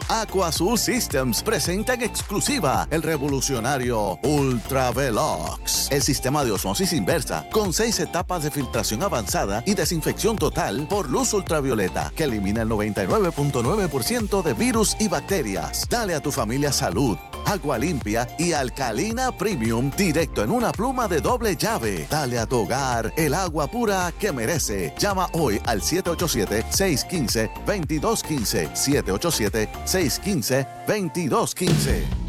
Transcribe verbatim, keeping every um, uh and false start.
AquaSur Systems presenta en exclusiva el revolucionario Ultra Velox. El sistema de osmosis inversa con seis etapas de filtración avanzada y desinfección total por luz ultravioleta que elimina el noventa y nueve punto nueve por ciento de virus y bacterias. Dale a tu familia salud, agua limpia y alcalina premium directo en una pluma de doble llave. Dale a tu hogar el agua pura que merece. Llama hoy al siete ocho siete, seis uno cinco, dos dos uno cinco, siete ocho siete, seis uno cinco, dos dos uno cinco.